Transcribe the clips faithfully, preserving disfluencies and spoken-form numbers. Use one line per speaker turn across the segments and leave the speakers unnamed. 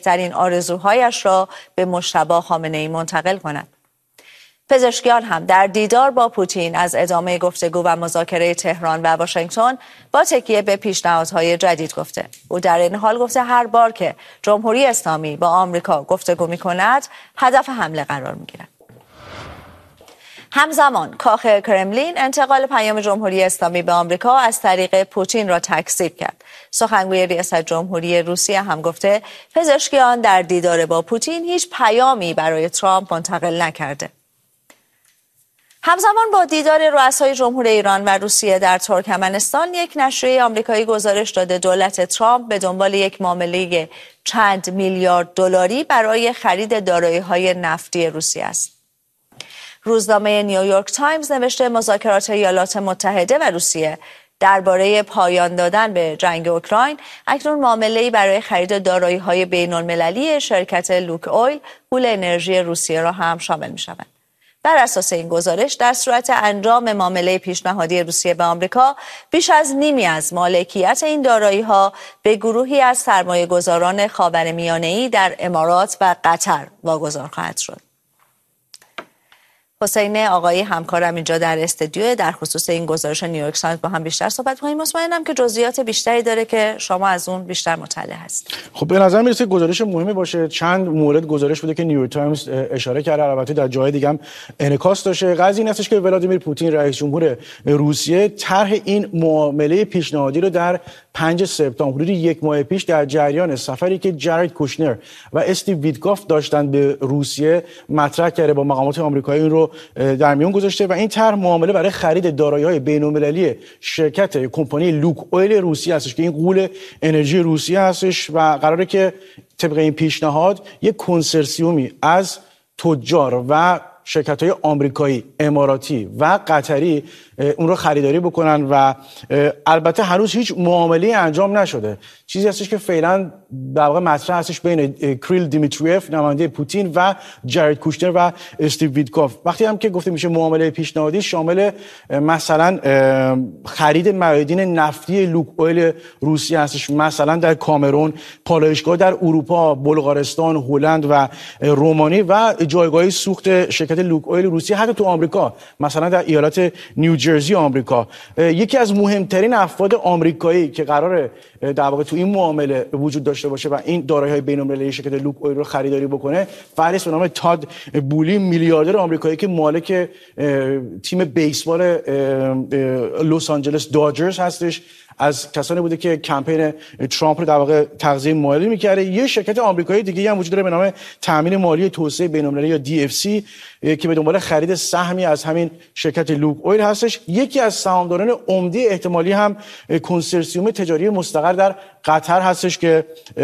نزدیکترین آرزوهایش را به مجتبی خامنه‌ای منتقل کند. پزشکیان هم در دیدار با پوتین از ادامه گفتگو و مذاکره تهران و واشنگتن با تکیه به پیشنهادهای جدید گفته. او در این حال گفته هر بار که جمهوری اسلامی با آمریکا گفتگو می‌کند، هدف حمله قرار می‌گیرد. همزمان کاخ کرملین انتقال پیام جمهوری اسلامی به آمریکا از طریق پوتین را تکذیب کرد. سخنگوی ریاست جمهوری روسیه هم گفته پزشکیان در دیدار با پوتین هیچ پیامی برای ترامپ منتقل نکرده. همزمان با دیدار رؤسای جمهور ایران و روسیه در ترکمنستان، یک نشریه آمریکایی گزارش داده دولت ترامپ به دنبال یک معامله چند میلیارد دلاری برای خرید دارایی‌های نفتی روسیه است. روزنامه نیویورک تایمز نوشته مذاکرات ایالات متحده و روسیه درباره پایان دادن به جنگ اوکراین اکنون معامله‌ای برای خرید دارایی‌های بین‌المللی شرکت لوک اویل، پول انرژی روسیه را هم شامل می‌شود. بر اساس این گزارش در صورت انجام معامله پیشنهادی روسیه به آمریکا، بیش از نیمی از مالکیت این دارایی‌ها به گروهی از سرمایه‌گذاران خاورمیانه‌ای در امارات و قطر واگذار خواهد شد. حسین آقایی همکارم اینجا در استودیو در خصوص این گزارش نیویورک تایمز با هم بیشتر صحبت کنیم. مطمئنم که جزئیات بیشتری داره که شما از اون بیشتر مطلع هست.
خب به نظر میرسه گزارش مهمی باشه. چند مورد گزارش بوده که نیویورک تایمز اشاره کرده، البته در جای دیگه هم انعکاس داشته. قضیه این هستش که ولادیمیر پوتین رئیس جمهور روسیه طرح این معامله پیشنهادی رو در پنجم سپتامبر حدود یک ماه پیش در جریان سفری که جارد کوشنر و استیو ویتکوف داشتن به روسیه مطرح کرده، با مقامات آمریکایی این رو در میون گذاشته و این طرح معامله برای خرید دارایی‌های بین‌المللی شرکت کمپانی لوک اویل روسیه هستش که این غول انرژی روسیه هستش و قراره که طبق این پیشنهاد یک کنسرسیومی از تجار و شرکت‌های آمریکایی، اماراتی و قطری اون رو خریداری بکنن و البته هنوز هیچ معامله انجام نشده. چیزی هستش که فعلا در واقع مطرح هستش بین کریل دیمیتریف نماینده پوتین و جارد کوشنر و استیو ویتکوف. وقتی هم که گفته میشه معامله پیشنهادی، شامل مثلا خرید معادن نفتی لوک اویل روسیه هستش، مثلا در کامرون، پالایشگاه در اروپا، بلغارستان، هلند و رومانی و جایگاه سوخت شرکت لوک اویل روسیه حتی تو آمریکا، مثلا در ایالت نیوجرسی آمریکا. یکی از مهمترین افراد آمریکایی که قراره در واقع تو این معامله وجود داشته باشه و این دارایی‌های بین‌المللی شرکت لوک اویل رو خریداری بکنه، فردی به نام تاد بولی، میلیاردر آمریکایی که مالک تیم بیسبال لس آنجلس داجرز هستش، از کسانی بوده که کمپین ترامپ رو در واقع تغذیه مالی می‌کرده. یه شرکت آمریکایی دیگه هم وجود داره به نام تامین مالی توسعه بین‌المللی یا دی اف سی که به دنبال خرید سهمی از همین شرکت لوک اویل هستش. یکی از سهامداران عمده احتمالی هم کنسرسیوم تجاری مستقر در قطر هستش که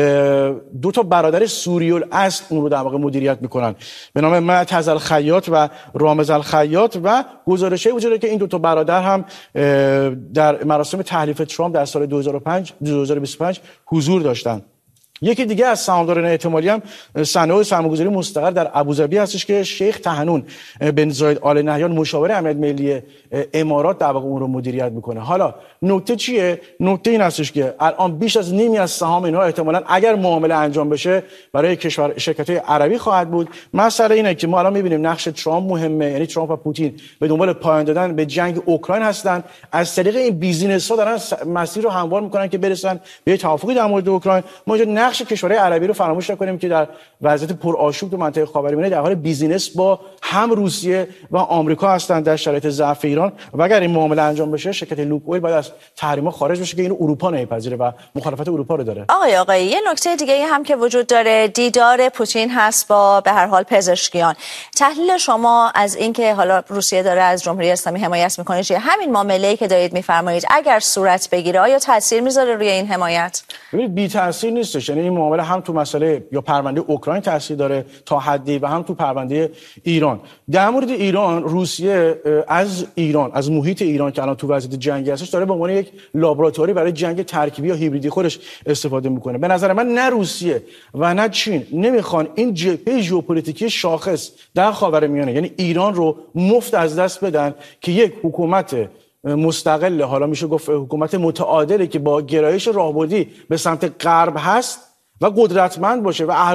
دو تا برادر سوری‌الاصل اون رو در واقع مدیریت میکنن به نام معتز الخیاط و رامز الخیاط و گزارشی وجود داره که این دو تا برادر هم در مراسم تحلیف ترامپ در سال دو هزار و پنج دو هزار و بیست و پنج حضور داشتن. یکی دیگه از سهامداران احتمالی هم صنایع سرمایه‌گذاری مستقر در ابوظبی هستش که شیخ تحنون بن زاید آل نهیان مشاور امنیت ملی امارات در واقع اون رو مدیریت میکنه. حالا نکته چیه؟ نکته این هستش که الان بیش از نیمی از سهام اینها احتمالاً اگر معامله انجام بشه برای کشور شرکت‌های عربی خواهد بود. مسئله اینه که ما الان می‌بینیم نقش ترامپ مهمه، یعنی ترامپ و پوتین به دنبال پایان دادن به جنگ اوکراین هستن. از طریق این بیزینس‌ها دارن مسیر رو هموار میکنن که برسن به توافقی در مورد اوکراین. ما نقش کشورهای عربی رو فراموش نکنیم که در وضعیت پرآشوب تو منطقه خاورمیانه در حال بیزینس با هم روسیه و آمریکا هستند در شرایط ضعف ایران و اگر این معامله انجام بشه شرکت لوک اویل باید از تحریم‌ها خارج بشه که اینو اروپا نمیپذیره و مخالفت اروپا رو داره.
آقای آقایی یه نکته دیگه هم که وجود داره دیدار پوتین هست با به هر حال پزشکیان. تحلیل شما از اینکه حالا روسیه داره از جمهوری اسلامی حمایت میکنه چیه؟ همین معامله‌ای که دارید میفرمایید اگر صورت بگیره آیا تاثیر میذاره روی این حمایت؟
ببینید بی تاثیر نیستش. یعنی این معامله هم تو مسئله یا پرونده اوکراین تاثیر داره تا حدی و هم تو پرونده ایران. در مورد ایران، روسیه از ایران از محیط ایران که الان تو وضعیت جنگی هستش داره به عنوان یک لابراتواری برای جنگ ترکیبی یا هیبریدی خودش استفاده میکنه. به نظر من نه روسیه و نه چین نمیخوان این جبهه ژئوپلیتیکی شاخص در خاورمیانه یعنی ایران رو مفت از دست بدن که یک حکومت مستقل، حالا میشه گفت حکومت متعادلی که با گرایش راهبردی به سمت غرب هست و قدرتمند باشه و